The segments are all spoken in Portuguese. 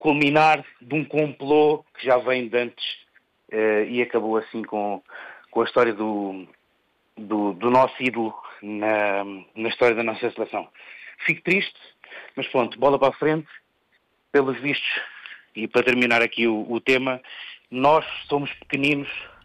culminar de um complô que já vem de antes e acabou assim com a história do nosso ídolo na história da nossa seleção. Fico triste, mas pronto, bola para a frente, pelos vistos, e para terminar aqui o tema, nós somos pequeninos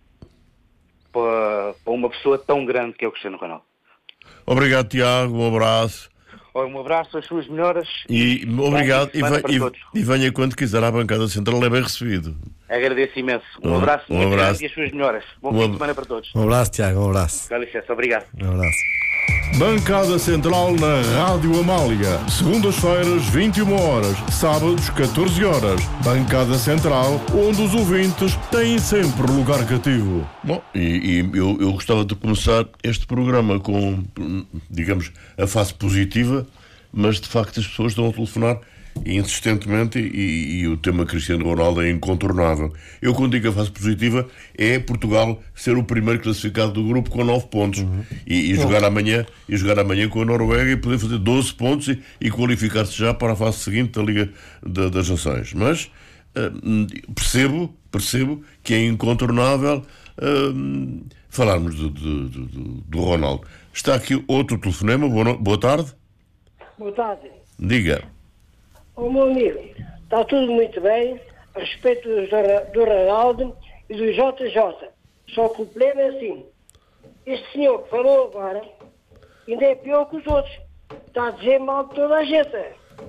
para uma pessoa tão grande que é o Cristiano Ronaldo. Obrigado, Tiago, um abraço. Um abraço, as suas melhoras. E obrigado, e venha quando quiser à bancada central, é bem recebido. Agradeço imenso. Um abraço muito grande e as suas melhoras. Bom fim de semana para todos. Um abraço, Tiago, um abraço. Com licença, obrigado. Um abraço. Bancada Central na Rádio Amália. Segundas-feiras, 21 horas. Sábados, 14 horas. Bancada Central, onde os ouvintes têm sempre lugar cativo. Bom, eu gostava de começar este programa com, digamos, a face positiva, mas de facto as pessoas estão a telefonar insistentemente e o tema Cristiano Ronaldo é incontornável. Eu, quando digo a fase positiva, é Portugal ser o primeiro classificado do grupo com 9 pontos e jogar amanhã com a Noruega e poder fazer 12 pontos e qualificar-se já para a fase seguinte da Liga das Nações. Mas percebo que é incontornável falarmos do Ronaldo. Está aqui outro telefonema. Boa tarde. Boa tarde. Diga. Meu amigo, está tudo muito bem a respeito do Ronaldo e do JJ. Só que o problema é assim. Este senhor que falou agora ainda é pior que os outros. Está a dizer mal de toda a gente.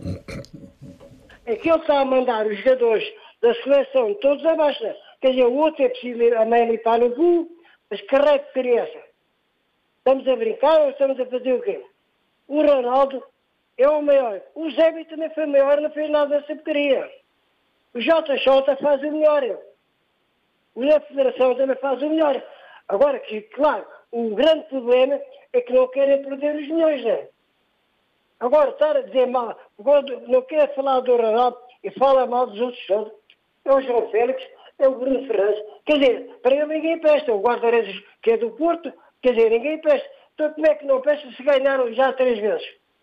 É que ele está a mandar os jogadores da seleção todos abaixo. Quer dizer, o outro é preciso a mãe limpar no cu, mas carrega de criança. Estamos a brincar ou estamos a fazer o quê? O Ronaldo é o maior. O Zébi também foi maior, não fez nada dessa porcaria. O JJ faz o melhor. O da Federação também faz o melhor. Agora, que, claro, o grande problema é que não querem perder os milhões, não é? Agora, estar a dizer mal, não quer falar do Ronaldo e fala mal dos outros todos. É o João Félix, é o Bruno Fernandes. Quer dizer, para ele ninguém presta. O guarda-redes que é do Porto, quer dizer, ninguém presta. Então como é que não presta se ganharam já 3 vezes?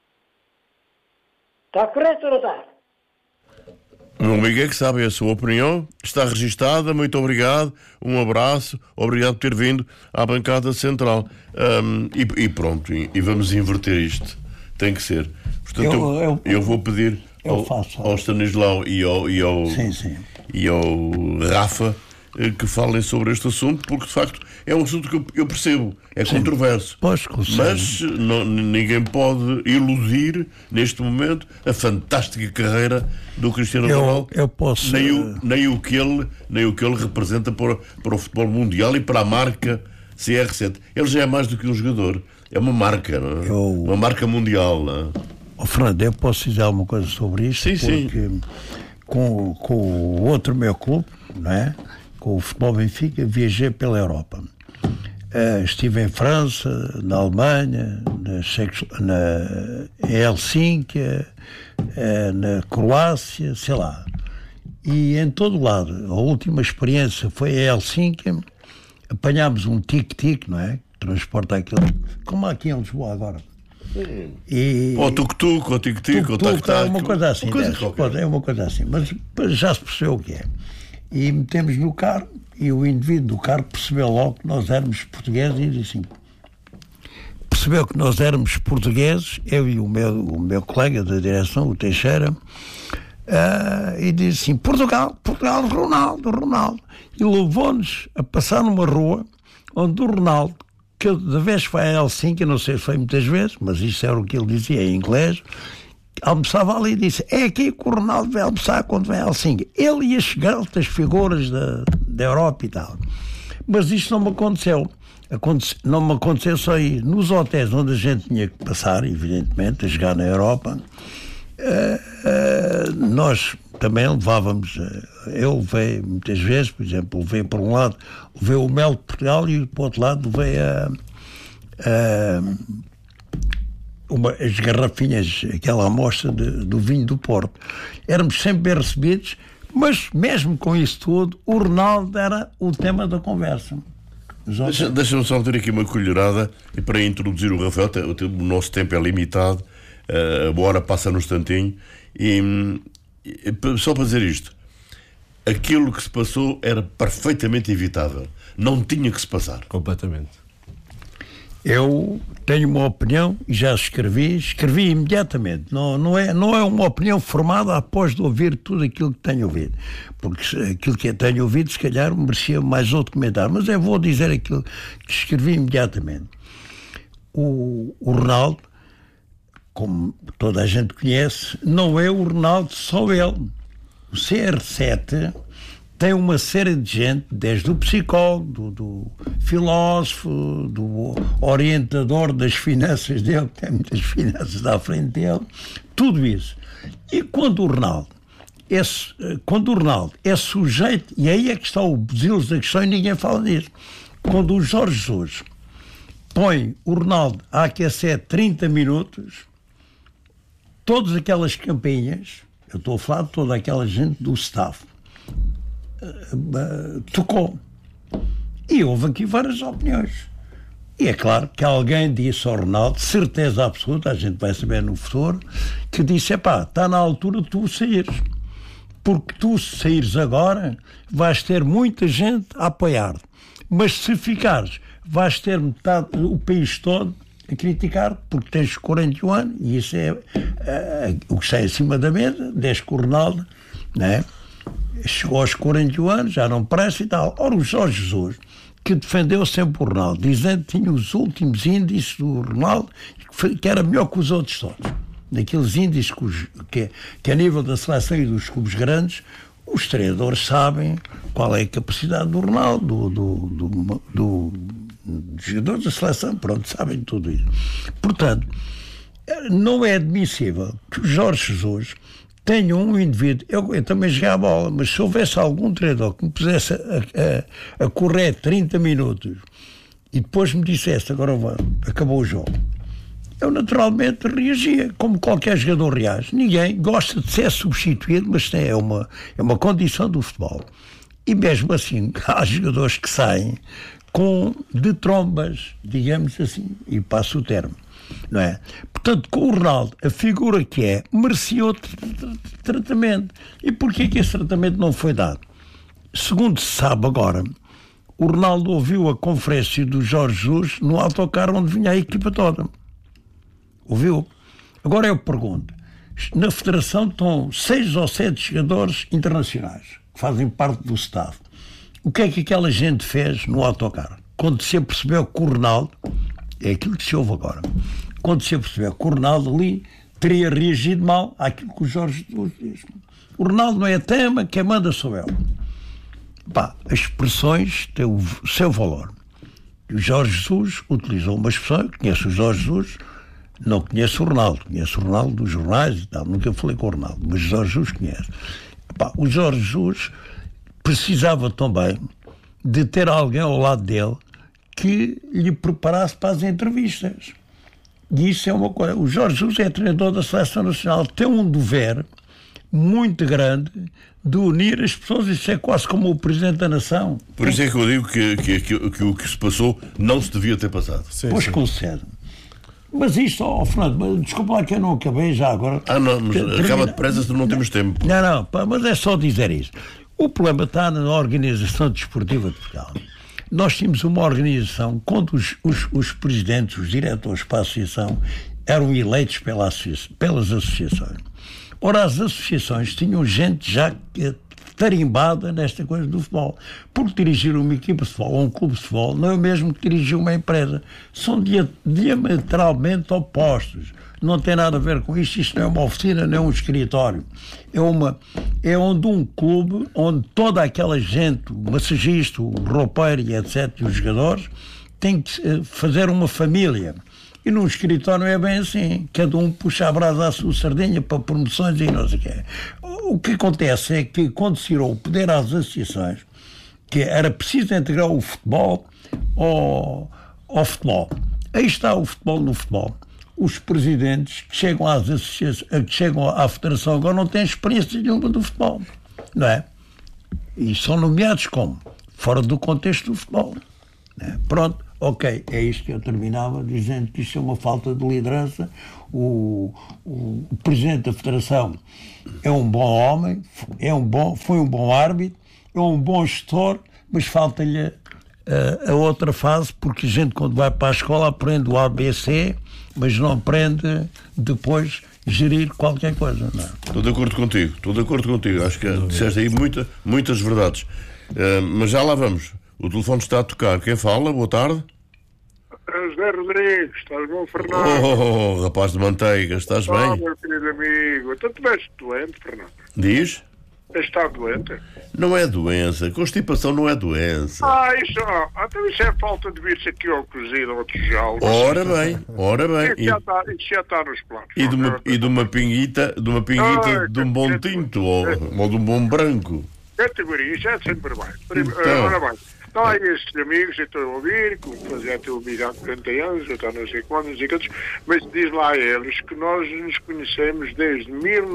Está correto ou não está? O meu amigo é que sabe a sua opinião, está registada, muito obrigado, um abraço, obrigado por ter vindo à bancada central. E pronto, e vamos inverter isto, tem que ser. Portanto, eu vou pedir ao Stanislau e ao Rafa que falem sobre este assunto, porque de facto é um assunto que eu percebo, é controverso. Mas ninguém pode iludir neste momento a fantástica carreira do Cristiano Ronaldo. Nem o que ele representa para o futebol mundial e para a marca CR7. Ele já é mais do que um jogador, é uma marca, não é? Uma marca mundial, não é? Fernando, eu posso dizer alguma coisa sobre isto? Porque com o outro meu clube, não é? Com o Futebol Benfica, viajei pela Europa. Estive em França, na Alemanha, em Helsinki, na Croácia, sei lá. E em todo lado. A última experiência foi em Helsinki. Apanhámos um tic-tic, não é? Que transporta aquilo. Como aqui em Lisboa agora. Ou tuk-tuk, ou tic-tic, ou tac-tac. É uma coisa assim. É uma coisa assim. Mas já se percebeu o que é. E metemos no carro e o indivíduo do carro percebeu logo que nós éramos portugueses e disse assim, percebeu que nós éramos portugueses, eu e o meu colega da direção, o Teixeira, e disse assim, Portugal, Ronaldo. E levou-nos a passar numa rua onde o Ronaldo, cada vez que vai a Helsinki, não sei se foi muitas vezes, mas isso era o que ele dizia em inglês, almoçava ali e disse, é aqui que o Ronaldo vai almoçar quando vem a Helsinki. Ele e as grandes figuras da Europa e tal. Mas isto não me aconteceu. Não me aconteceu só aí. Nos hotéis onde a gente tinha que passar, evidentemente, a jogar na Europa, nós também levávamos, eu levei muitas vezes, por exemplo, levei por um lado, levei o mel de Portugal e por outro lado levei as garrafinhas, aquela amostra do vinho do Porto. Éramos sempre bem recebidos, mas mesmo com isso tudo, o Ronaldo era o tema da conversa. Deixa-me só ter aqui uma colherada e para introduzir o Rafael, o nosso tempo é limitado, a hora passa no instantinho e só para dizer isto, aquilo que se passou era perfeitamente evitável. Não tinha que se passar. Completamente. Eu tenho uma opinião e já escrevi imediatamente. Não é uma opinião formada após de ouvir tudo aquilo que tenho ouvido. Porque aquilo que eu tenho ouvido, se calhar, merecia mais outro comentário. Mas eu vou dizer aquilo que escrevi imediatamente. O Ronaldo, como toda a gente conhece, não é o Ronaldo só ele. O CR7 tem uma série de gente, desde o psicólogo, do filósofo, do orientador das finanças dele, que tem muitas finanças à frente dele, tudo isso. E quando o Ronaldo é sujeito, e aí é que está o buzilos da questão e ninguém fala disso, quando o Jorge Jesus põe o Ronaldo a aquecer 30 minutos, todas aquelas campainhas, eu estou a falar de toda aquela gente do staff, tocou. E houve aqui várias opiniões. E é claro que alguém disse ao Ronaldo, certeza absoluta, a gente vai saber no futuro, que disse, está na altura de tu saíres. Porque tu saíres agora, vais ter muita gente a apoiar. Mas se ficares, vais ter metade, o país todo a criticar, porque tens 41 anos, e isso é o que está em cima da mesa, desde que o Ronaldo, né, chegou aos 41 anos, já não presta e tal. Ora, o Jorge Jesus, que defendeu sempre o Ronaldo, dizendo que tinha os últimos índices do Ronaldo, que era melhor que os outros todos. Daqueles índices que a nível da seleção e dos clubes grandes, os treinadores sabem qual é a capacidade do Ronaldo, dos jogadores da seleção, pronto, sabem tudo isso. Portanto, não é admissível que o Jorge Jesus tenha um indivíduo, eu também joguei a bola, mas se houvesse algum treinador que me pusesse a correr 30 minutos e depois me dissesse, agora acabou o jogo, eu naturalmente reagia, como qualquer jogador reage. Ninguém gosta de ser substituído, mas é uma condição do futebol. E mesmo assim, há jogadores que saem de trombas, digamos assim, e passo o termo, não é? Portanto, com o Ronaldo, a figura que merecia outro tratamento. E porquê que esse tratamento não foi dado? Segundo se sabe agora, o Ronaldo ouviu a conferência do Jorge Jesus no autocarro onde vinha a equipa toda. Ouviu? Agora eu pergunto, na Federação estão 6 ou 7 jogadores internacionais que fazem parte do staff. O que é que aquela gente fez no autocarro? Quando se apercebeu que o Ronaldo, é aquilo que se ouve agora, quando se apercebeu que o Ronaldo ali teria reagido mal àquilo que o Jorge Jesus diz. O Ronaldo não é tema, quem manda sou eu. As expressões têm o seu valor. O Jorge Jesus utilizou uma expressão, eu conheço o Jorge Jesus, não conheço o Ronaldo, conheço o Ronaldo dos jornais e tal, nunca falei com o Ronaldo, mas o Jorge Jesus conhece. O Jorge Jesus precisava também de ter alguém ao lado dele que lhe preparasse para as entrevistas. E isso é uma coisa. O Jorge Jesus é treinador da Seleção Nacional, tem um dever muito grande de unir as pessoas. Isso é quase como o Presidente da Nação. Por isso é que eu digo que o que se passou não se devia ter passado. Sim, pois concede. Mas isto, Fernando, desculpa lá que eu não acabei já agora. Não, mas acaba depressa se não temos tempo. Não, mas é só dizer isso. O problema está na Organização Desportiva de Portugal. Nós tínhamos uma organização, quando os presidentes, os diretores para a associação, eram eleitos pelas associações. Ora, as associações tinham gente já tarimbada nesta coisa do futebol. Porque dirigir uma equipa de futebol ou um clube de futebol não é o mesmo que dirigir uma empresa. São diametralmente opostos. Não tem nada a ver com isto. Isto não é uma oficina, não é um escritório. É onde um clube, onde toda aquela gente, o massagista, o roupeiro e etc., e os jogadores, tem que fazer uma família. E num escritório não é bem assim. Cada um puxa a brasa à sua sardinha para promoções e não sei o quê. O que acontece é que quando se tirou o poder às associações, que era preciso integrar o futebol ao futebol. Aí está o futebol no futebol. Os presidentes que chegam às associações, que chegam à Federação agora não têm experiência nenhuma do futebol. Não é? E são nomeados como? Fora do contexto do futebol. Não é? Pronto. Ok, é isto que eu terminava, dizendo que isto é uma falta de liderança. O Presidente da Federação é um bom homem, foi um bom árbitro, é um bom gestor, mas falta-lhe a outra fase, porque a gente quando vai para a escola aprende o ABC, mas não aprende depois gerir qualquer coisa. Não. Estou de acordo contigo. Acho que disseste aí muitas verdades. Mas já lá vamos. O telefone está a tocar. Quem fala? Boa tarde. José Rodrigues, estás bom, Fernando? Oh, rapaz de manteiga, estás bem? Meu querido amigo, então tu és doente, Fernando? Diz? Estás doente? Não é doença. Constipação não é doença. Então isso é falta de vir-se aqui ao cozido ou ao tijolo. Ora bem. Isso já está nos planos. E de uma pinguita de um bom tinto ou de um bom branco. Categoria, isso é sempre bem. Então. Ora bem. Então há estes amigos, eu estou a ouvir, como fazia a teu amigo há 40 anos, eu estou não sei quantos, mas diz lá a eles que nós nos conhecemos desde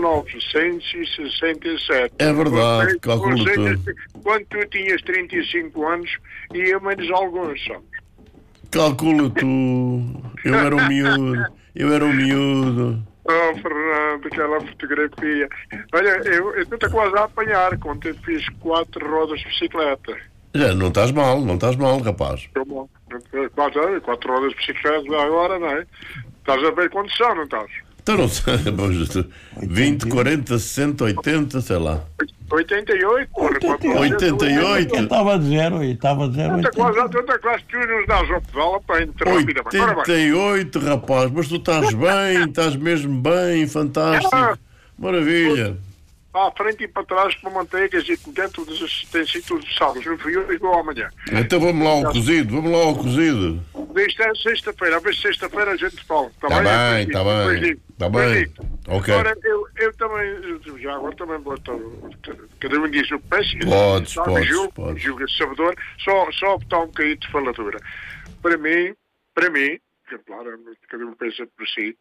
1967. É verdade, calculo tu. Quando tu tinhas 35 anos e eu menos alguns só. Calculo tu. Eu era um miúdo. Oh, Fernando, aquela fotografia. Olha, eu estou quase a apanhar quando eu fiz 4 rodas de bicicleta. Já, não estás mal, rapaz. Como? 4 rodas de bicicleta agora, não é? Estás a ver condição, não estás? Então não sei, 20, 40, 60, 80, sei lá. 88, porra. 88. Eu estava a dizer, Tanta quase tu nos dás ao pedal para entrar rapidamente. 88, rapaz, mas tu estás bem, estás mesmo bem, fantástico. Maravilha. À frente e para trás, para manteigas e dentro dos utensílios de sábados, no frio e igual amanhã. Então vamos lá ao cozido. Isto é sexta-feira, a ver se sexta-feira a gente fala. Está bem. Ok. Agora, eu também, já agora também vou, cada um diz o que pensa. Podes. Julga sabedor, só botar um bocadinho de faladura. Para mim, que claro, cada um pensa por si,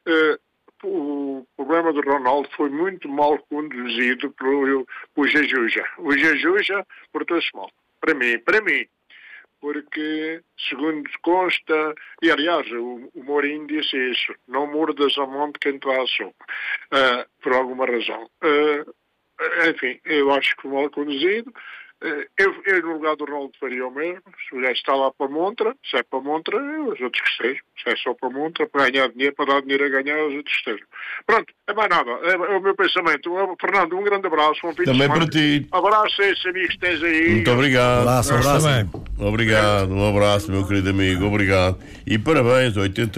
o problema do Ronaldo foi muito mal conduzido pelo Jejuja. O Jejuja portou-se mal. Para mim. Porque, segundo consta, e aliás, o Mourinho disse isso, não mordas a mão de quem te dá a sopa, por alguma razão. Enfim, eu acho que foi mal conduzido. Eu, no lugar do Ronaldo, faria o mesmo. Se está lá para a montra, se é para a montra, os outros que estejam. Se é só para a montra, para ganhar dinheiro, para dar dinheiro a ganhar, os outros que estejam. Pronto, é mais nada. É o meu pensamento. Fernando, um grande abraço. Um fim também de para ti. Abraço a esses amigos que tens aí. Muito obrigado. Abraço. Obrigado, um abraço, meu querido amigo. Obrigado. E parabéns,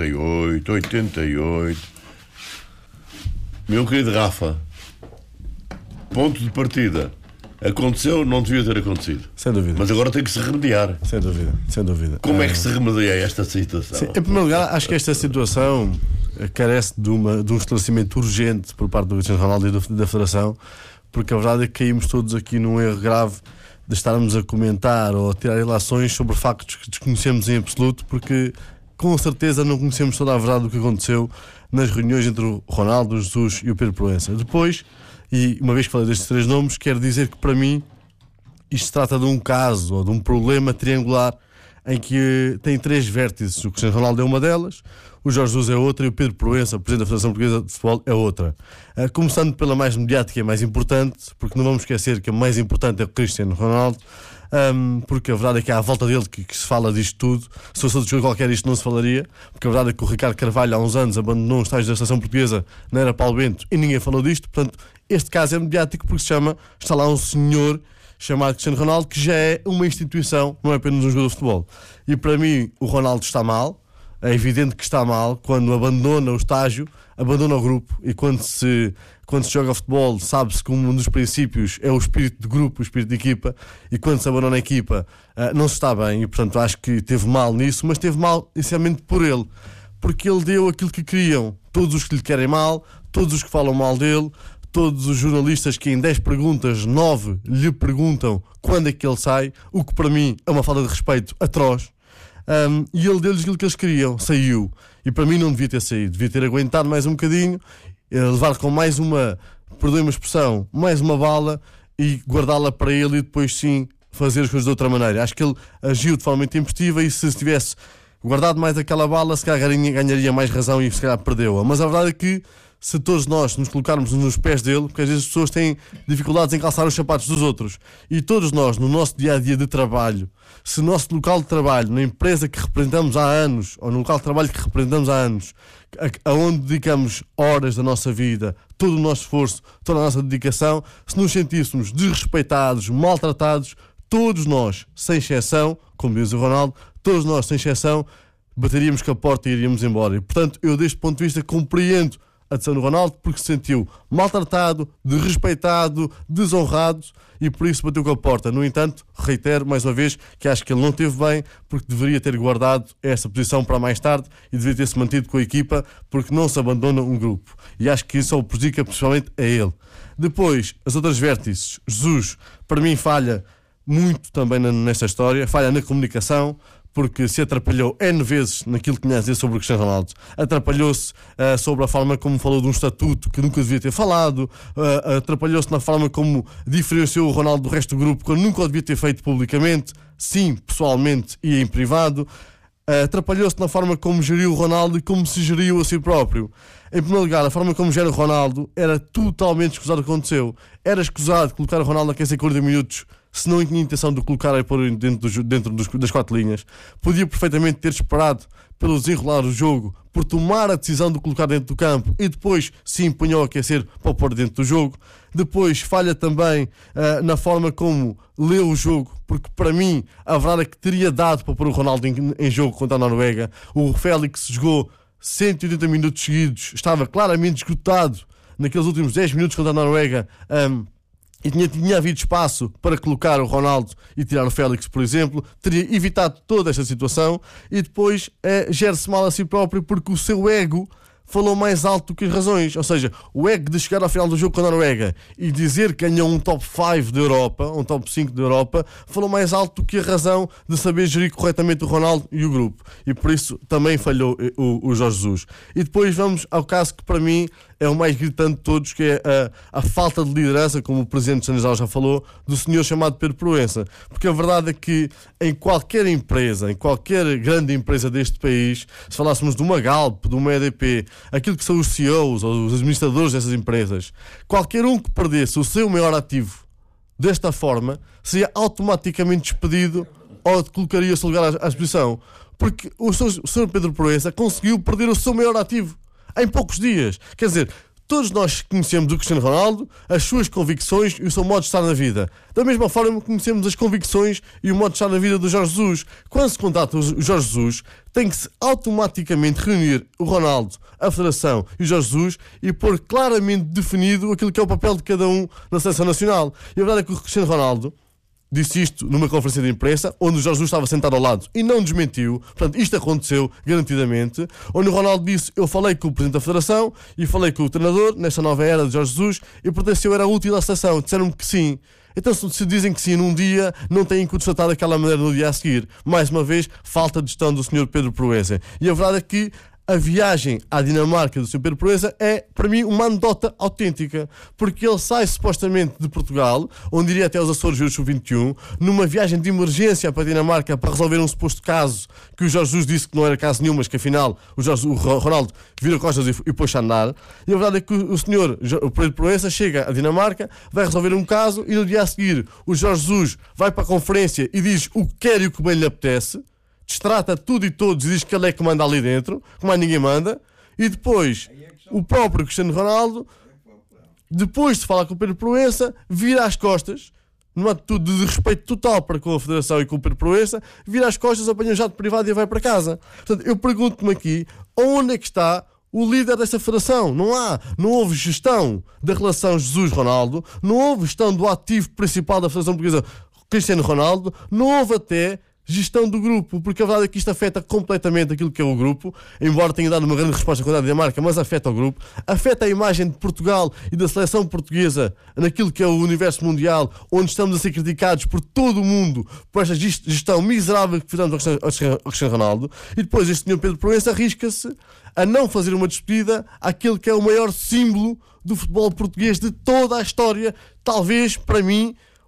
88. Meu querido Rafa, ponto de partida. Aconteceu, não devia ter acontecido. Sem dúvida. Mas agora tem que se remediar. Sem dúvida. Como é que se remedia esta situação? Sim, em primeiro lugar, acho que esta situação carece de um esclarecimento urgente por parte do Cristiano Ronaldo e da Federação, porque a verdade é que caímos todos aqui num erro grave de estarmos a comentar ou a tirar ilações sobre factos que desconhecemos em absoluto, porque com certeza não conhecemos toda a verdade do que aconteceu nas reuniões entre o Ronaldo, o Jesus e o Pedro Proença. Depois, e uma vez que falei destes 3 nomes, quero dizer que para mim isto se trata de um caso ou de um problema triangular em que tem 3 vértices. O Cristiano Ronaldo é uma delas, o Jorge Jesus é outra e o Pedro Proença, presidente da Federação Portuguesa de Futebol, é outra. Começando pela mais mediática e mais importante, porque não vamos esquecer que a mais importante é o Cristiano Ronaldo, porque a verdade é que é à volta dele que se fala disto tudo. Se fosse outro jogo qualquer isto não se falaria, porque a verdade é que o Ricardo Carvalho há uns anos abandonou os estágios da Seleção Portuguesa na era Paulo Bento e ninguém falou disto. Portanto, este caso é mediático porque está lá um senhor chamado Cristiano Ronaldo que já é uma instituição, não é apenas um jogador de futebol. E para mim o Ronaldo está mal. É evidente que está mal quando abandona o estágio, abandona o grupo, e quando se joga futebol sabe-se que um dos princípios é o espírito de grupo, o espírito de equipa, e quando se abandona a equipa não se está bem, e portanto acho que teve mal nisso, mas teve mal essencialmente por ele, porque ele deu aquilo que queriam todos os que lhe querem mal, todos os que falam mal dele, todos os jornalistas que em 10 perguntas 9 lhe perguntam quando é que ele sai, o que para mim é uma falta de respeito atroz. E ele deu-lhes aquilo que eles queriam, saiu, e para mim não devia ter saído, devia ter aguentado mais um bocadinho, levar com mais uma, perdoe-me a expressão, mais uma bala e guardá-la para ele, e depois sim fazer as coisas de outra maneira. Acho que ele agiu de forma intempestiva e se tivesse guardado mais aquela bala, se calhar ganharia mais razão e se calhar perdeu-a. Mas a verdade é que se todos nós nos colocarmos nos pés dele, porque às vezes as pessoas têm dificuldades em calçar os sapatos dos outros, e todos nós, no nosso dia-a-dia de trabalho, se no nosso local de trabalho, na empresa que representamos há anos, ou no local de trabalho que representamos há anos, aonde dedicamos horas da nossa vida, todo o nosso esforço, toda a nossa dedicação, se nos sentíssemos desrespeitados, maltratados, todos nós, sem exceção, como diz o Ronaldo, todos nós, sem exceção, bateríamos com a porta e iríamos embora. E, portanto, eu deste ponto de vista compreendo a decisão do Ronaldo, porque se sentiu maltratado, desrespeitado, desonrado e por isso bateu com a porta. No entanto, reitero mais uma vez que acho que ele não teve bem, porque deveria ter guardado essa posição para mais tarde e deveria ter-se mantido com a equipa, porque não se abandona um grupo. E acho que isso só o prejudica principalmente a ele. Depois, as outras vértices. Jesus, para mim, falha muito também nesta história, falha na comunicação, porque se atrapalhou N vezes naquilo que tinha a dizer sobre o Cristiano Ronaldo. Atrapalhou-se sobre a forma como falou de um estatuto que nunca devia ter falado, atrapalhou-se na forma como diferenciou o Ronaldo do resto do grupo, quando nunca o devia ter feito publicamente, sim, pessoalmente e em privado. Atrapalhou-se na forma como geriu o Ronaldo e como se geriu a si próprio. Em primeiro lugar, a forma como gera o Ronaldo era totalmente escusado o que aconteceu. Era escusado colocar o Ronaldo a aquecer 40 minutos se não tinha intenção de o colocar a pôr dentro das 4 linhas. Podia perfeitamente ter esperado pelo desenrolar o jogo, por tomar a decisão de o colocar dentro do campo e depois se empenhou a aquecer para o pôr dentro do jogo. Depois falha também na forma como leu o jogo, porque para mim a verdade é que teria dado para pôr o Ronaldo em jogo contra a Noruega. O Félix jogou 180 minutos seguidos, estava claramente esgotado naqueles últimos 10 minutos contra a Noruega, e tinha havido espaço para colocar o Ronaldo e tirar o Félix, por exemplo, teria evitado toda esta situação. E depois gera-se mal a si próprio, porque o seu ego falou mais alto do que as razões. Ou seja, o ego de chegar ao final do jogo com a Noruega e dizer que ganhou um top 5 da Europa, um top 5 da Europa, falou mais alto do que a razão de saber gerir corretamente o Ronaldo e o grupo. E por isso também falhou o Jorge Jesus. E depois vamos ao caso que para mim é o mais gritante de todos, que é a falta de liderança, como o Presidente de Sanizal já falou, do senhor chamado Pedro Proença. Porque a verdade é que em qualquer empresa, em qualquer grande empresa deste país, se falássemos de uma Galp, de uma EDP, aquilo que são os CEOs ou os administradores dessas empresas, qualquer um que perdesse o seu maior ativo desta forma, seria automaticamente despedido ou colocaria-se lugar à exposição. Porque o senhor Pedro Proença conseguiu perder o seu maior ativo em poucos dias. Quer dizer, todos nós conhecemos o Cristiano Ronaldo, as suas convicções e o seu modo de estar na vida. Da mesma forma que conhecemos as convicções e o modo de estar na vida do Jorge Jesus. Quando se contata o Jorge Jesus, tem que se automaticamente reunir o Ronaldo, a Federação e o Jorge Jesus e pôr claramente definido aquilo que é o papel de cada um na Seleção Nacional. E a verdade é que o Cristiano Ronaldo disse isto numa conferência de imprensa, onde o Jorge Jesus estava sentado ao lado e não desmentiu. Portanto, isto aconteceu garantidamente. Onde o Ronaldo disse: eu falei com o Presidente da Federação e falei com o treinador nesta nova era de Jorge Jesus e, portanto, se eu era útil à seleção. Disseram-me que sim. Então, se dizem que sim num dia, não têm que constatar daquela maneira no dia a seguir. Mais uma vez, falta de gestão do Sr. Pedro Proença. E a verdade é que a viagem à Dinamarca do Sr. Pedro Proença é, para mim, uma anedota autêntica, porque ele sai supostamente de Portugal, onde iria até os Açores e o Sub-21, numa viagem de emergência para a Dinamarca para resolver um suposto caso que o Jorge Jesus disse que não era caso nenhum, mas que afinal o Ronaldo vira costas e pôs-se a andar. E a verdade é que o senhor Pedro Proença chega à Dinamarca, vai resolver um caso e no dia a seguir o Jorge Jesus vai para a conferência e diz o que quer e o que bem lhe apetece, destrata tudo e todos e diz que ele é que manda ali dentro, que mais ninguém manda, e depois o próprio Cristiano Ronaldo, depois de falar com o Pedro Proença, vira as costas, numa atitude de respeito total para com a Federação e com o Pedro Proença, vira as costas, apanha um jato privado e vai para casa. Portanto, eu pergunto-me aqui, onde é que está o líder dessa federação? Não houve gestão da relação Jesus-Ronaldo, não houve gestão do ativo principal da Federação Portuguesa, Cristiano Ronaldo, não houve até gestão do grupo, porque a verdade é que isto afeta completamente aquilo que é o grupo, embora tenha dado uma grande resposta à Dinamarca, mas afeta o grupo, afeta a imagem de Portugal e da seleção portuguesa naquilo que é o universo mundial, onde estamos a ser criticados por todo o mundo por esta gestão miserável que fizemos ao Cristiano Ronaldo. E depois este senhor Pedro Proença arrisca-se a não fazer uma despedida àquele que é o maior símbolo do futebol português de toda a história, talvez, para mim,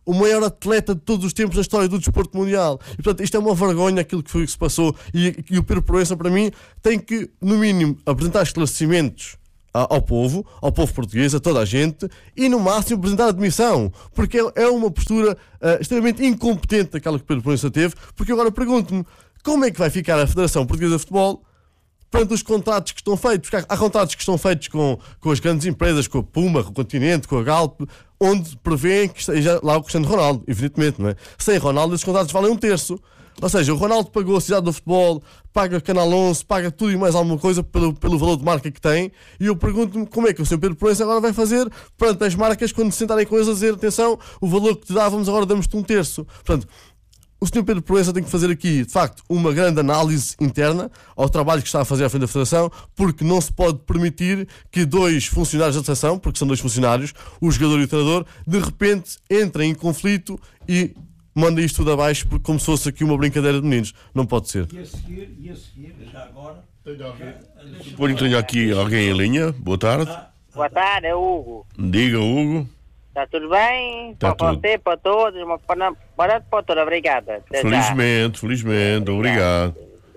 o maior atleta de todos os tempos na história do desporto mundial. E, portanto, isto é uma vergonha aquilo que se passou. E o Pedro Proença, para mim, tem que, no mínimo, apresentar esclarecimentos ao povo português, a toda a gente, e no máximo apresentar admissão, porque é uma postura extremamente incompetente aquela que Pedro Proença teve. Porque agora pergunto-me, como é que vai ficar a Federação Portuguesa de Futebol perante os contratos que estão feitos? Porque há contratos que estão feitos com as grandes empresas, com a Puma, com o Continente, com a Galp, onde prevêem que esteja lá o Cristiano Ronaldo, evidentemente, não é? Sem Ronaldo, esses contratos valem 1/3. Ou seja, o Ronaldo pagou a Cidade do Futebol, paga Canal 11, paga tudo e mais alguma coisa pelo valor de marca que tem. E eu pergunto-me como é que o Sr. Pedro Proença agora vai fazer perante as marcas quando se sentarem com eles a dizer, atenção, o valor que te dávamos agora damos-te 1/3. Portanto, o Sr. Pedro Proença tem que fazer aqui, de facto, uma grande análise interna ao trabalho que está a fazer à frente da Federação, porque não se pode permitir que 2 funcionários da Federação, porque são 2 funcionários, o jogador e o treinador, de repente entrem em conflito e mandem isto tudo abaixo, porque como se fosse aqui uma brincadeira de meninos. Não pode ser. E a seguir, já agora... Suponho que tenho aqui alguém em linha. Boa tarde. Boa tarde, é Hugo. Diga, Hugo. Está tudo bem? Tá para tudo. você, para todos, uma boa noite para todos. Obrigada. Até já. Felizmente. Obrigado.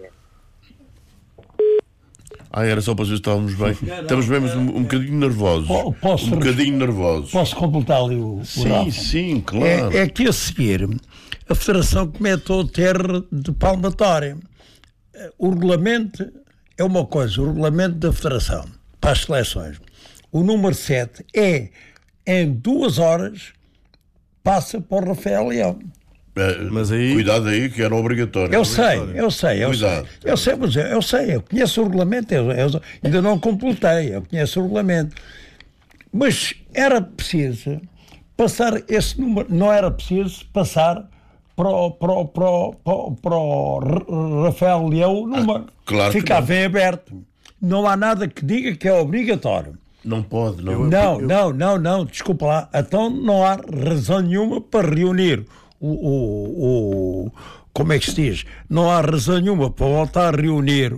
Era só para ver se estávamos bem. Estamos mesmo um bocadinho nervosos. Posso completar ali o Rafa? Sim, claro. É que a seguir a Federação comete o terro de palmatória. O regulamento é uma coisa, o regulamento da Federação para as seleções. O número 7 em 2 horas passa para o Rafael Leão. Mas aí... Cuidado aí, que era obrigatório. Eu sei, eu conheço o regulamento, eu ainda não completei, eu conheço o regulamento. Mas era preciso passar esse número, não era preciso passar para o Rafael Leão o número. Claro. Ficava em aberto. Não há nada que diga que é obrigatório. Não pode, não. Não, desculpa lá. Então não há razão nenhuma para reunir como é que se diz? Não há razão nenhuma para voltar a reunir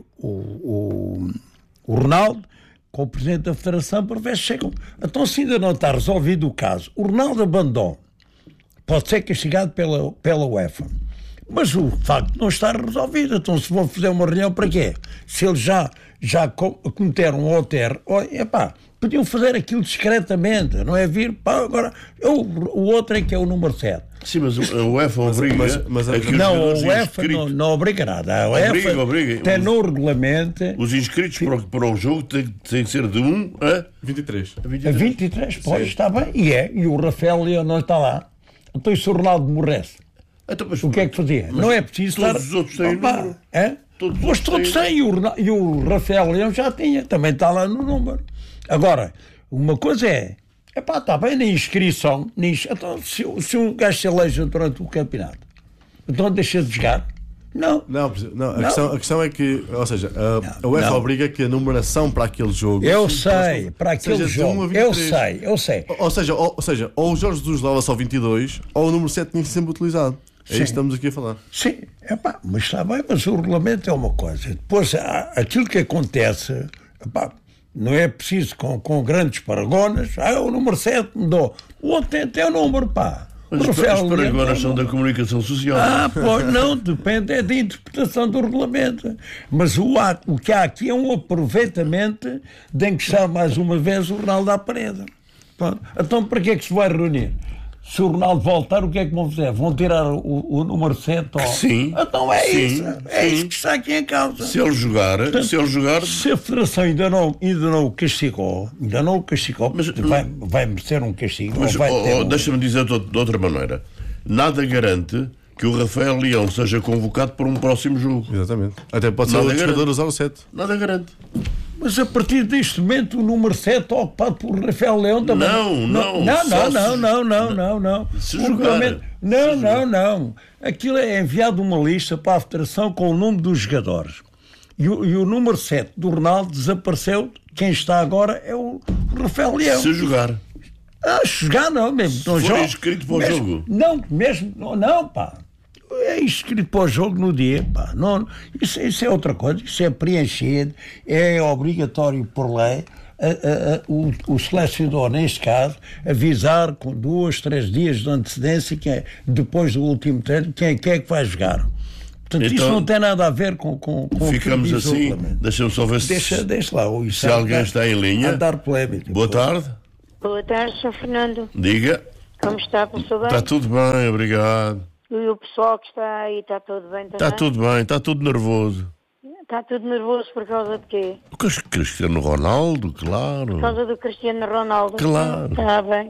o Ronaldo com o Presidente da Federação para ver se chegam. Então, se ainda não está resolvido o caso, o Ronaldo abandonou. Pode ser castigado pela UEFA. Mas o facto não está resolvido. Então, se vão fazer uma reunião, para quê? Se eles já cometeram um outro erro, podiam fazer aquilo discretamente, não é vir para agora. O outro é que é o número 7. Sim, mas a UEFA obriga. Não, a UEFA não obriga nada. A UEFA obriga. Tem no regulamento. Os inscritos para o jogo têm que ser de 1 a 23. A 23, pois, está bem. E o Rafael Leão não está lá. Então, e se o Ronaldo morresse? Então, mas, o que é que fazia? Não é preciso estar... Todos os outros têm número. Todos têm. E o Rafael Leão já tinha. Também está lá no número. Agora, uma coisa está bem na inscrição. Então, se um gajo se aleja durante o campeonato, então deixa de jogar? Não. A questão é que, ou seja, a UEFA obriga que a numeração para aquele jogo... Eu sei, para aquele jogo. Eu sei. Ou seja, ou o Jorge Jesus leva só 22, ou o número 7 tinha que ser sempre utilizado. É isso que estamos aqui a falar. Sim, mas está bem, mas o regulamento é uma coisa. Depois, aquilo que acontece... não é preciso com grandes paragonas. O número 7 mudou. O outro tem o número, Mas os paragonas são da comunicação social. Pois não, depende da interpretação do regulamento. Mas o que há aqui é um aproveitamento de encostar mais uma vez o Ronaldo à parede. Pronto. Então, para que é que se vai reunir? Se o Ronaldo voltar, o que é que vão fazer? Vão tirar o número 7? Sim. Então isso. Isso que está aqui em causa. Se ele jogar... Se a Federação ainda não o castigou, mas vai merecer um castigo. Mas deixa-me dizer de outra maneira. Nada garante que o Rafael Leão seja convocado para um próximo jogo. Exatamente. Até pode ser o jogador usar o 7. Nada garante. Mas a partir deste momento o número 7 ocupado por Rafael Leão também. Não. Se jogar. Não. Aquilo é enviado uma lista para a Federação com o número dos jogadores. E o número 7 do Ronaldo desapareceu. Quem está agora é o Rafael Leão. Se jogar. Jogar não, mesmo. Se for inscrito para o jogo. Não, é inscrito para o jogo no dia, Não, isso é outra coisa, isso é preenchido, é obrigatório por lei. o selecionador, neste caso, avisar com 2, 3 dias de antecedência depois do último treino quem é que vai jogar. Portanto, então, isso não tem nada a ver com ficamos o assim. Deixa-me só ver deixa lá, se alguém está em linha. A dar polémica. Boa tarde. Boa tarde, Sr. Fernando. Diga. Como está, passou bem? Está tudo bem, obrigado. E o pessoal que está aí, está tudo bem também? Está tudo bem, está tudo nervoso. Está tudo nervoso por causa de quê? O Cristiano Ronaldo, claro. Por causa do Cristiano Ronaldo? Claro. Está bem.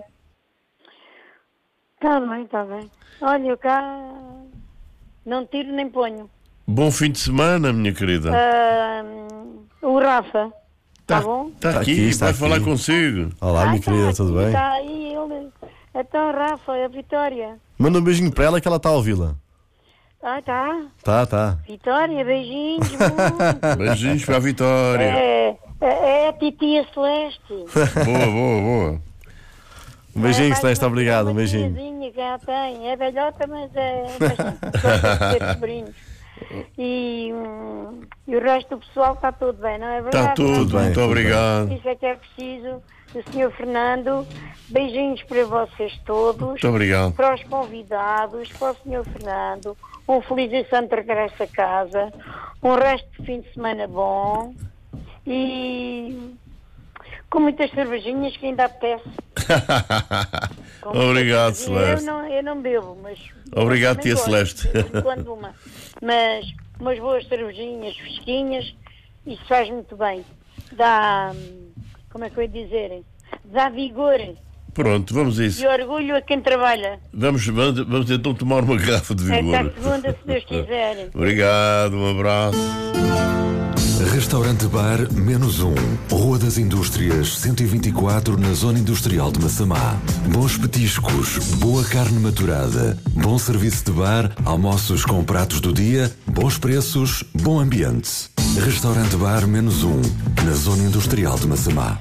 Está bem. Olha, eu cá não tiro nem ponho. Bom fim de semana, minha querida. O Rafa, está bom? Está aqui, vai falar consigo. Olá, minha querida, tudo bem? Está aí ele. Então, Rafa, a Vitória. Manda um beijinho para ela que ela está a ouvi-la. Tá. Tá. Vitória, beijinhos. Beijinhos para a Vitória. É a titia Celeste. Boa. Um beijinho, Celeste, obrigado. Um beijinho. Que ela tem. É velhota, mas é bastante sobrinhos. E o resto do pessoal está tudo bem, não é verdade? Está tudo bem, muito obrigado. Isso é que é preciso. O Sr. Fernando, beijinhos para vocês todos. Muito obrigado. Para os convidados, para o Sr. Fernando. Um feliz e santo regresso a casa. Um resto de fim de semana bom. E com muitas cervejinhas que ainda apetece. Obrigado, Celeste. Eu não bebo, mas... Obrigado, tia Celeste. Quando uma. Mas umas boas cervejinhas fresquinhas, isso faz muito bem. Dá... Como é que eu ia dizer? Dá vigor. Pronto, vamos a isso. E orgulho a quem trabalha. Vamos então tomar uma garrafa de vigor. Até segunda, se Deus quiser. Obrigado, um abraço. Restaurante Bar -1, Rua das Indústrias, 124, na Zona Industrial de Massamá. Bons petiscos, boa carne maturada, bom serviço de bar, almoços com pratos do dia, bons preços, bom ambiente. Restaurante Bar -1, na Zona Industrial de Massamá.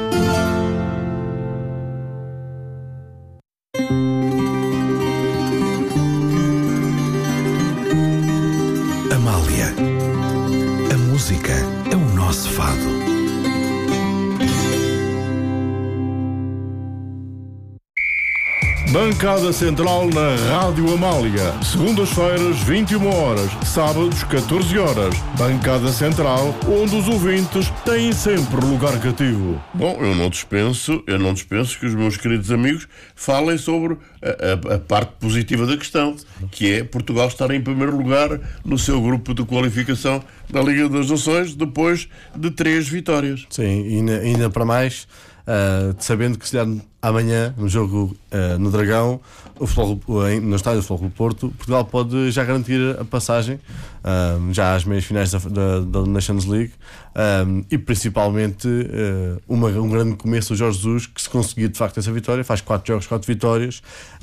Amália. A música é o nosso fado. Bancada Central na Rádio Amália. Segundas-feiras, 21 horas. Sábados, 14 horas. Bancada Central, onde os ouvintes têm sempre lugar cativo. Bom, eu não dispenso que os meus queridos amigos falem sobre a parte positiva da questão, que é Portugal estar em primeiro lugar no seu grupo de qualificação da Liga das Nações, depois de 3 vitórias. Sim, e ainda para mais... sabendo que se der amanhã no jogo no Dragão, no estádio do Futebol Clube Porto, Portugal pode já garantir a passagem já às meias finais da Nations League, e principalmente um grande começo do Jorge Jesus, que se conseguir de facto essa vitória, faz 4 jogos, 4 vitórias,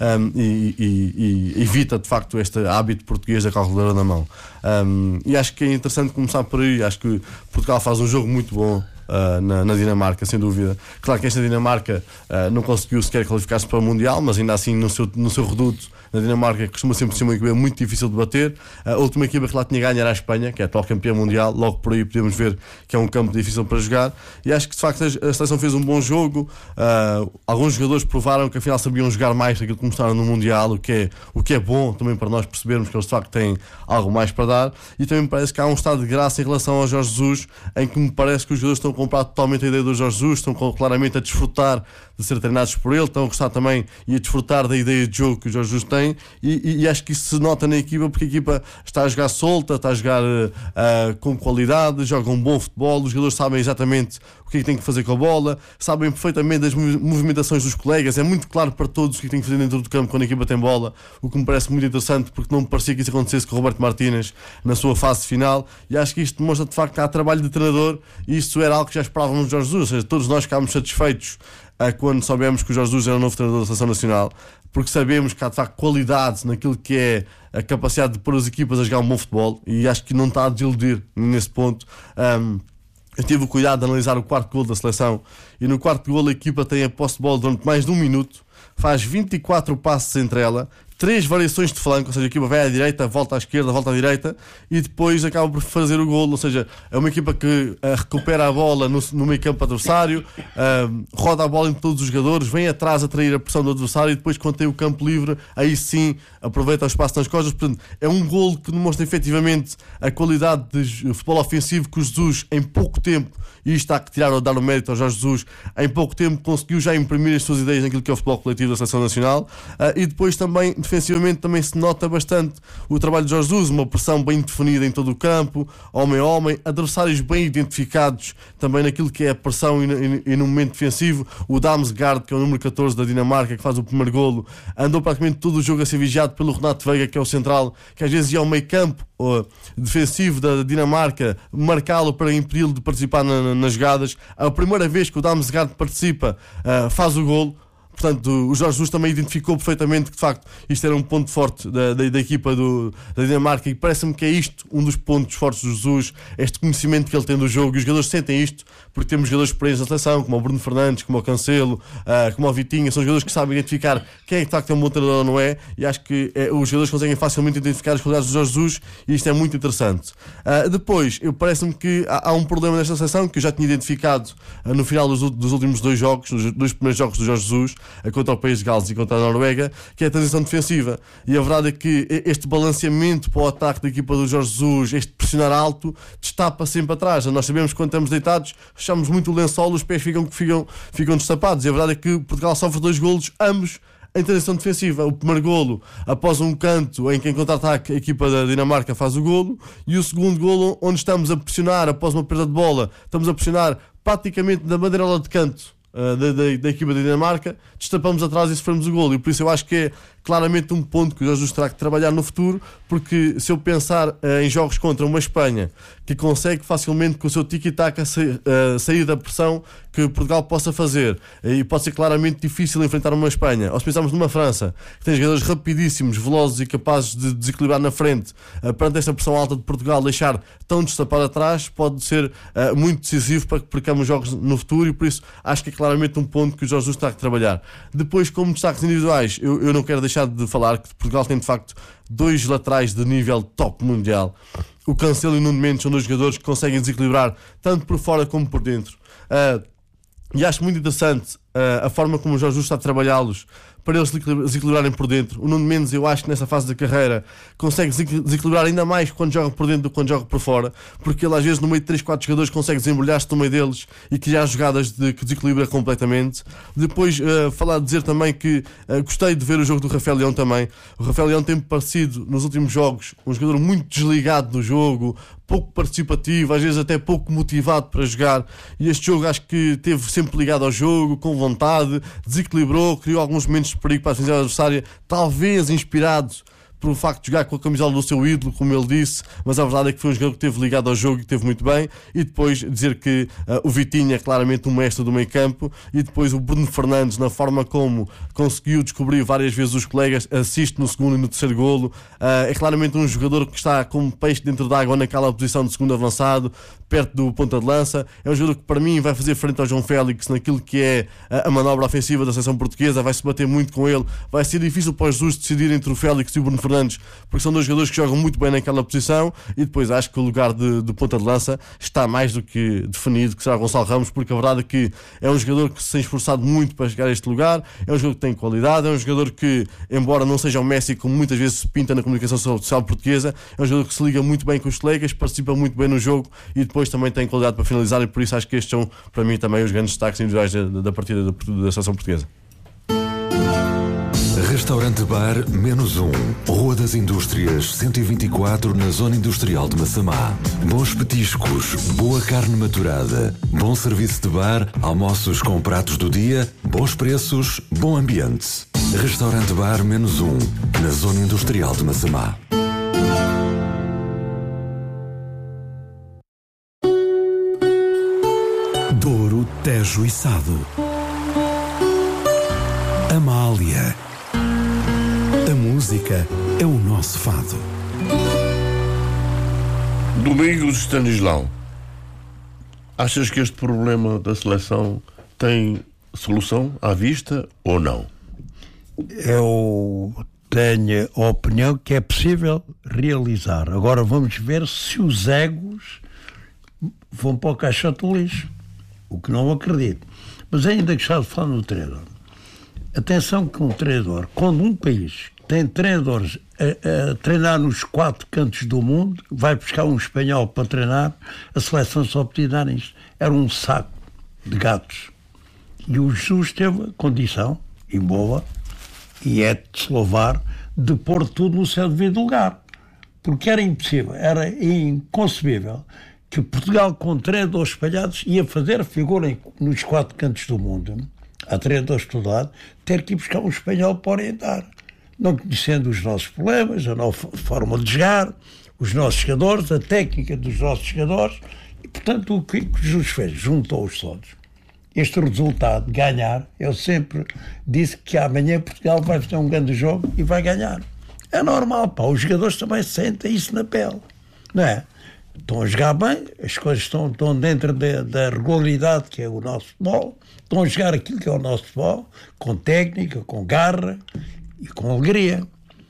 e evita de facto este hábito português da calculadora na mão, e acho que é interessante começar por aí. Acho que Portugal faz um jogo muito bom na Dinamarca, sem dúvida. Claro que esta Dinamarca não conseguiu sequer qualificar-se para o Mundial, mas ainda assim no seu reduto, na Dinamarca, costuma sempre ser uma equipa muito difícil de bater. A última equipa que lá tinha ganho era a Espanha, que é a atual campeã mundial. Logo por aí podemos ver que é um campo difícil para jogar, e acho que de facto a seleção fez um bom jogo. Alguns jogadores provaram que afinal sabiam jogar mais daquilo que mostraram no Mundial, o que é bom também para nós percebermos que eles de facto têm algo mais para dar. E também me parece que há um estado de graça em relação ao Jorge Jesus, em que me parece que os jogadores estão a comprar totalmente a ideia do Jorge Jesus, estão claramente a desfrutar de ser treinados por ele, estão a gostar também e a desfrutar da ideia de jogo que o Jorge Jesus tem, e acho que isso se nota na equipa, porque a equipa está a jogar solta, está a jogar com qualidade, joga um bom futebol, os jogadores sabem exatamente o que é que têm que fazer com a bola, sabem perfeitamente as movimentações dos colegas, é muito claro para todos o que é que têm que fazer dentro do campo quando a equipa tem bola, o que me parece muito interessante, porque não me parecia que isso acontecesse com o Roberto Martínez na sua fase final, e acho que isto demonstra de facto que há trabalho de treinador, e isto era algo que já esperávamos do Jorge Jesus, ou seja, todos nós ficámos satisfeitos quando soubemos que o Jorge Jesus era o novo treinador da Seleção Nacional, porque sabemos que há de facto qualidade naquilo que é a capacidade de pôr as equipas a jogar um bom futebol, e acho que não está a desiludir nesse ponto. Eu tive o cuidado de analisar o quarto gol da seleção, e no quarto gol a equipa tem a posse de bola durante mais de 1 minuto, faz 24 passes entre ela, 3 variações de flanco, ou seja, a equipa vai à direita, volta à esquerda, volta à direita e depois acaba por fazer o golo, ou seja, é uma equipa que recupera a bola no meio campo adversário, roda a bola entre todos os jogadores, vem atrás a atrair a pressão do adversário e depois quando tem o campo livre, aí sim aproveita o espaço nas costas. Portanto, é um golo que demonstra efetivamente a qualidade de futebol ofensivo que o Jesus em pouco tempo, e isto há que tirar ou dar o mérito ao Jorge Jesus, em pouco tempo conseguiu já imprimir as suas ideias naquilo que é o futebol coletivo da Seleção Nacional. E depois também, defensivamente, também se nota bastante o trabalho de Jorge Jesus, uma pressão bem definida em todo o campo, homem a homem, adversários bem identificados também naquilo que é a pressão e no momento defensivo. O Damsgaard, que é o número 14 da Dinamarca, que faz o primeiro golo, andou praticamente todo o jogo a ser vigiado pelo Renato Veiga, que é o central, que às vezes ia ao meio campo defensivo da Dinamarca, marcá-lo para impedi-lo de participar nas jogadas. A primeira vez que o Damsgaard participa, faz o golo. Portanto, o Jorge Jesus também identificou perfeitamente que, de facto, isto era um ponto forte da equipa da Dinamarca, e parece-me que é isto um dos pontos fortes do Jesus, este conhecimento que ele tem do jogo, e os jogadores sentem isto, porque temos jogadores experientes na seleção, como o Bruno Fernandes, como o Cancelo, como o Vitinha, são jogadores que sabem identificar quem é que de facto é um bom treinador ou não é, e acho que os jogadores conseguem facilmente identificar as qualidades do Jorge Jesus, e isto é muito interessante. Depois, parece-me que há um problema nesta seleção, que eu já tinha identificado no final dos últimos 2 jogos, nos 2 primeiros jogos do Jorge Jesus, contra o País de Gales e contra a Noruega, que é a transição defensiva. E a verdade é que este balanceamento para o ataque da equipa do Jorge Jesus, este pressionar alto, destapa sempre atrás. Nós sabemos que quando estamos deitados, fechamos muito o lençol, os pés ficam destapados. E a verdade é que Portugal sofre 2 golos, ambos em transição defensiva. O primeiro golo após um canto em que, em contra-ataque, a equipa da Dinamarca faz o golo, e o segundo golo onde estamos a pressionar após uma perda de bola, estamos a pressionar praticamente da bandeirola de canto da equipa da Dinamarca, destapamos atrás e sofremos o golo. E por isso eu acho que é claramente um ponto que o Jorge Jesus terá que trabalhar no futuro, porque se eu pensar em jogos contra uma Espanha que consegue facilmente com o seu tiki-taka sair da pressão que Portugal possa fazer, e pode ser claramente difícil enfrentar uma Espanha, ou se pensarmos numa França que tem jogadores rapidíssimos, velozes e capazes de desequilibrar na frente, perante esta pressão alta de Portugal, deixar tão destapado atrás pode ser muito decisivo para que percamos jogos no futuro, e por isso acho que é claramente um ponto que o Jorge Jesus terá que trabalhar. Depois, como destaques individuais, eu não quero deixar de falar que Portugal tem de facto 2 laterais de nível top mundial. O Cancelo e o Nuno Mendes são 2 jogadores que conseguem desequilibrar tanto por fora como por dentro. E acho muito interessante a forma como o Jorge Jesus está a trabalhá-los para eles desequilibrarem por dentro. O Nuno Mendes, eu acho que nessa fase da carreira consegue desequilibrar ainda mais quando joga por dentro do que quando joga por fora, porque ele às vezes no meio de 3, 4 jogadores consegue desembrulhar-se no meio deles e criar jogadas que desequilibra completamente. Depois dizer também que gostei de ver o jogo do Rafael Leão também. O Rafael Leão tem parecido nos últimos jogos um jogador muito desligado no jogo, pouco participativo, às vezes até pouco motivado para jogar, e este jogo acho que esteve sempre ligado ao jogo, com vontade, desequilibrou, criou alguns momentos de perigo para a defesa adversária, talvez inspirado pelo facto de jogar com a camisola do seu ídolo, como ele disse, mas a verdade é que foi um jogador que esteve ligado ao jogo e esteve muito bem. E depois dizer que o Vitinha é claramente um mestre do meio campo, e depois o Bruno Fernandes, na forma como conseguiu descobrir várias vezes os colegas, assiste no segundo e no terceiro golo, é claramente um jogador que está como peixe dentro d'água naquela posição de segundo avançado, perto do ponta de lança. É um jogador que para mim vai fazer frente ao João Félix naquilo que é a manobra ofensiva da seleção portuguesa, vai se bater muito com ele, vai ser difícil para o Jesus decidir entre o Félix e o Bruno Fernandes, porque são 2 jogadores que jogam muito bem naquela posição. E depois acho que o lugar de ponta de lança está mais do que definido, que será Gonçalo Ramos, porque a verdade é que é um jogador que se tem esforçado muito para chegar a este lugar, é um jogador que tem qualidade, é um jogador que, embora não seja o Messi como muitas vezes se pinta na comunicação social portuguesa, é um jogador que se liga muito bem com os colegas, participa muito bem no jogo e depois também tem qualidade para finalizar, e por isso acho que estes são para mim também os grandes destaques individuais da partida da seleção portuguesa. Restaurante Bar -1, Rua das Indústrias 124, na Zona Industrial de Massamá. Bons petiscos, boa carne maturada, bom serviço de bar, almoços com pratos do dia, bons preços, bom ambiente. Restaurante Bar -1, na Zona Industrial de Massamá. Douro, Tejo e Sado. Amália. A música é o nosso fado. Domingos Stanislau, achas que este problema da seleção tem solução à vista ou não? Eu tenho a opinião que é possível realizar. Agora vamos ver se os egos vão para o caixote do lixo, o que não acredito. Mas ainda gostava de falar no treinador. Atenção que um treinador, quando um país tem treinadores a treinar nos 4 cantos do mundo, vai buscar um espanhol para treinar, a seleção só podia dar nisto. Era um saco de gatos. E o Jesus teve a condição, e boa, e é de se louvar, de pôr tudo no seu devido lugar. Porque era impossível, era inconcebível que Portugal, com treinadores espalhados, ia fazer figura nos 4 cantos do mundo, há treinadores de todo lado, ter que ir buscar um espanhol para orientar. Não conhecendo os nossos problemas, a nova forma de jogar, os nossos jogadores, a técnica dos nossos jogadores, e, portanto, o que Jesus fez? Juntou-os todos. Este resultado de ganhar, eu sempre disse que amanhã Portugal vai fazer um grande jogo e vai ganhar. É normal, pá, os jogadores também sentem isso na pele, não é? Estão a jogar bem, as coisas estão dentro da regularidade que é o nosso futebol, estão a jogar aquilo que é o nosso futebol, com técnica, com garra e com alegria.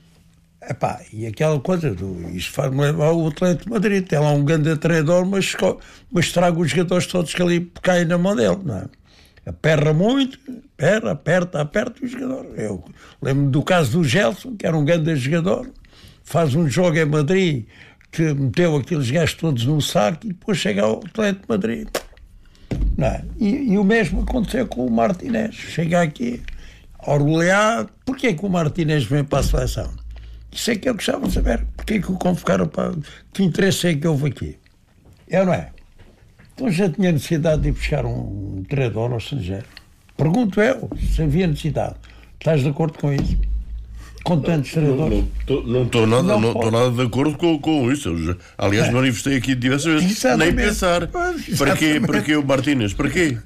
Epá, e aquela coisa, isto faz-me levar o Atlético de Madrid, tem lá um grande treinador, mas traga os jogadores todos que ali caem na mão dele, não é? Aperra muito, aperta o jogador. Eu lembro do caso do Gelson, que era um grande jogador, faz um jogo em Madrid que meteu aqueles gajos todos num saco e depois chega ao Atlético de Madrid. Não é? E o mesmo aconteceu com o Martinez. Chega aqui, orgulhado. Porquê que o Martinez vem para a seleção? Isso é que eu gostava de saber. Porquê que o convocaram para... Que interesse é que houve aqui? Não é? Então já tinha necessidade de ir buscar um treinador ao estrangeiro. Pergunto eu, se havia necessidade. Estás de acordo com isso? Com tantos treinadores? Não estou nada de acordo com isso. Eu, aliás, manifestei aqui diversas vezes. Exatamente. Nem pensar. Para quê o Martínez? Para quê?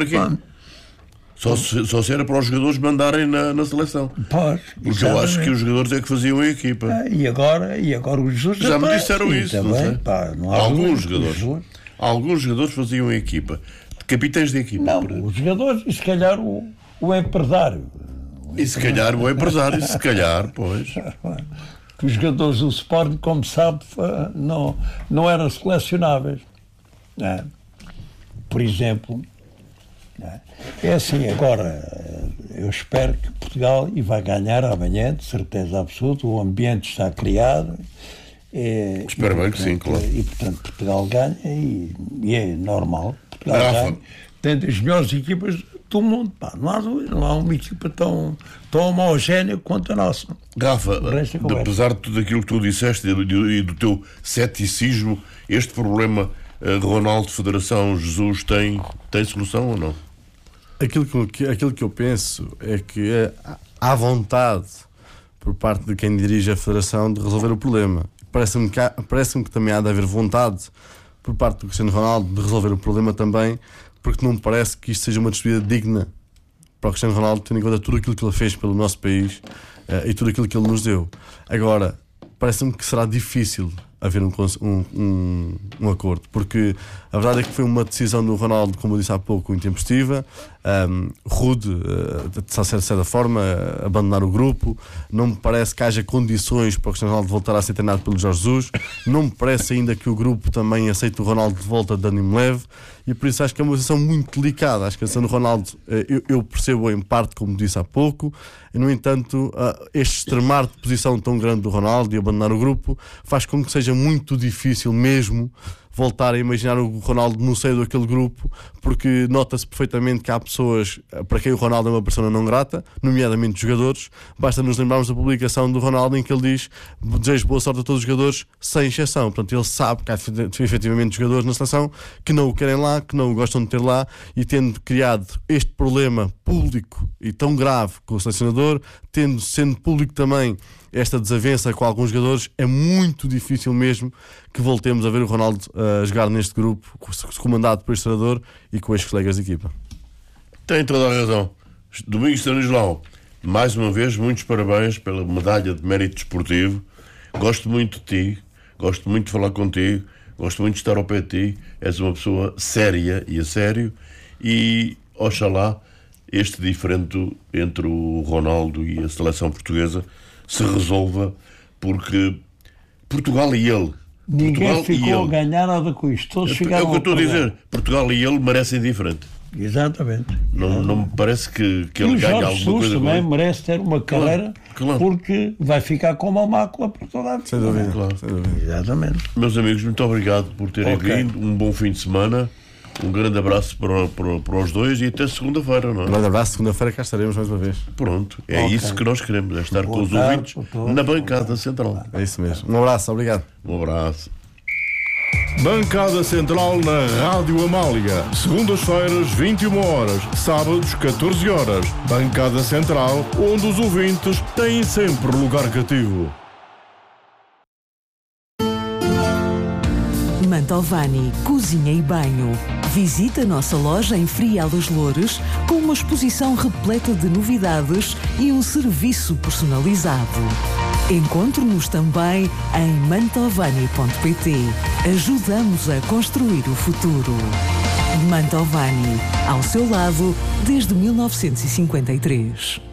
Só se era para os jogadores mandarem na seleção. Pois, porque eu acho que os jogadores é que faziam a equipa. E agora os jogadores já me disseram isso. Também, não alguns jogadores faziam a equipa. Capitães de equipa. Não, os jogadores e se calhar o empresário. E se calhar o empresário, se calhar, pois. Os jogadores do Sporting, como sabe, não eram selecionáveis. É. Por exemplo, é assim, agora eu espero que Portugal vai ganhar amanhã, de certeza absoluta, o ambiente está criado. Espero bem que sim, claro. E portanto Portugal ganha e é normal. Portugal ganha, tem das melhores equipas do mundo, pá. Não há uma equipa tão homogénea quanto a nossa. Rafa, apesar de tudo aquilo que tu disseste e do teu ceticismo, este problema Ronaldo, Federação, Jesus tem solução ou não? Aquilo que eu penso é que há vontade por parte de quem dirige a Federação de resolver o problema. Parece-me que também há de haver vontade por parte do Cristiano Ronaldo de resolver o problema também, porque não me parece que isto seja uma despedida digna para o Cristiano Ronaldo, tendo em conta tudo aquilo que ele fez pelo nosso país e tudo aquilo que ele nos deu. Agora, parece-me que será difícil haver um acordo, porque a verdade é que foi uma decisão do Ronaldo, como eu disse há pouco, intempestiva, rude, de certa forma, abandonar o grupo. Não me parece que haja condições para o Cristiano Ronaldo voltar a ser treinado pelo Jorge Jesus. Não me parece ainda que o grupo também aceite o Ronaldo de volta de ânimo leve, e por isso acho que é uma situação muito delicada. Acho que a situação do Ronaldo, eu percebo em parte, como disse há pouco. No entanto, este extremar de posição tão grande do Ronaldo e abandonar o grupo faz com que seja muito difícil mesmo voltar a imaginar o Ronaldo no seio daquele grupo, porque nota-se perfeitamente que há pessoas para quem o Ronaldo é uma persona não grata, nomeadamente jogadores. Basta nos lembrarmos da publicação do Ronaldo em que ele diz: desejo boa sorte a todos os jogadores, sem exceção. Portanto, ele sabe que há efetivamente jogadores na seleção que não o querem lá, que não o gostam de ter lá, e tendo criado este problema público e tão grave com o selecionador, sendo público também esta desavença com alguns jogadores, é muito difícil mesmo que voltemos a ver o Ronaldo a jogar neste grupo, comandado por este treinador e com estes colegas de equipa. Tem toda a razão. Domingos Stanislau, mais uma vez, muitos parabéns pela medalha de mérito desportivo. Gosto muito de ti, gosto muito de falar contigo, gosto muito de estar ao pé de ti. És uma pessoa séria e a sério, e oxalá este diferente entre o Ronaldo e a seleção portuguesa se resolva, porque Portugal e ele. Ninguém Portugal ficou a ganhar nada com isto. Todos ficaram é o que eu estou a perder. dizer. Portugal e ele merecem diferente. Exatamente. Não me parece que E ele o ganhe Jorge alguma Jesus coisa. também com merece ter uma carreira, claro. porque vai ficar com uma mácula por toda a vida. Sem dúvida, Claro. sem dúvida. Exatamente. Meus amigos, muito obrigado por terem vindo. Um bom fim de semana. Um grande abraço para os dois e até segunda-feira, não é? Um grande abraço, segunda-feira cá estaremos mais uma vez. Pronto, é isso que nós queremos, é estar com os tarde, ouvintes boa tarde. na bancada central. É isso mesmo. Um abraço, obrigado. Um abraço. Bancada Central na Rádio Amália. Segundas-feiras, 21 horas. Sábados, 14 horas. Bancada Central, onde os ouvintes têm sempre lugar cativo. Mantovani Cozinha e Banho. Visite a nossa loja em Frial das Loures com uma exposição repleta de novidades e um serviço personalizado. Encontre-nos também em mantovani.pt. Ajudamos a construir o futuro. Mantovani, ao seu lado desde 1953.